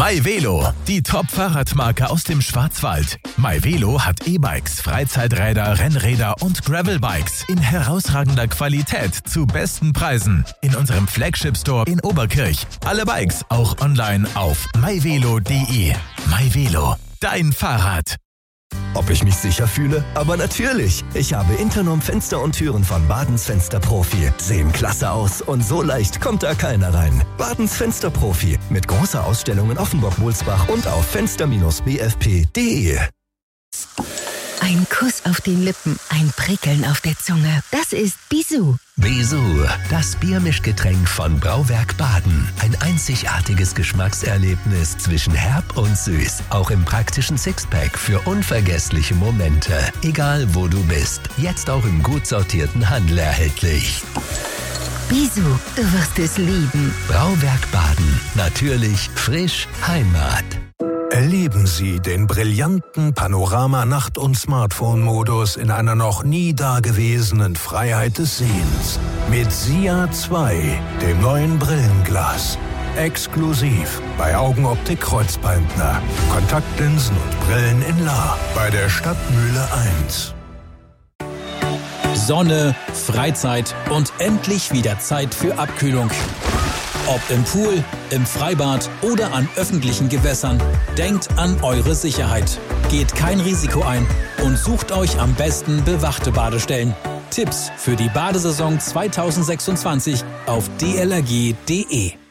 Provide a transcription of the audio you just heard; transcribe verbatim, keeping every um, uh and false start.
MyVelo, die Top-Fahrradmarke aus dem Schwarzwald. MyVelo hat E-Bikes, Freizeiträder, Rennräder und Gravelbikes in herausragender Qualität zu besten Preisen. In unserem Flagship-Store in Oberkirch. Alle Bikes auch online auf myvelo punkt de. MyVelo, dein Fahrrad. Ob ich mich sicher fühle? Aber natürlich! Ich habe Internorm Fenster und Türen von Badens Fensterprofi. Sehen klasse aus und so leicht kommt da keiner rein. Badens Fensterprofi mit großer Ausstellung in Offenburg-Mulzbach und auf fenster b f p punkt de. Ein Kuss auf den Lippen, ein Prickeln auf der Zunge. Das ist Bisou. Bisou, das Biermischgetränk von Brauwerk Baden. Ein einzigartiges Geschmackserlebnis zwischen herb und süß. Auch im praktischen Sixpack für unvergessliche Momente. Egal wo du bist, jetzt auch im gut sortierten Handel erhältlich. Bisou, du wirst es lieben. Brauwerk Baden. Natürlich, frisch, Heimat. Erleben Sie den brillanten Panorama-Nacht- und Smartphone-Modus in einer noch nie dagewesenen Freiheit des Sehens. Mit SIA zwei, dem neuen Brillenglas. Exklusiv bei Augenoptik Kreuzbeindner. Kontaktlinsen und Brillen in La. Bei der Stadtmühle eins. Sonne, Freizeit und endlich wieder Zeit für Abkühlung. Ob im Pool, im Freibad oder an öffentlichen Gewässern, denkt an eure Sicherheit. Geht kein Risiko ein und sucht euch am besten bewachte Badestellen. Tipps für die Badesaison zweitausendsechsundzwanzig auf d l r g punkt de.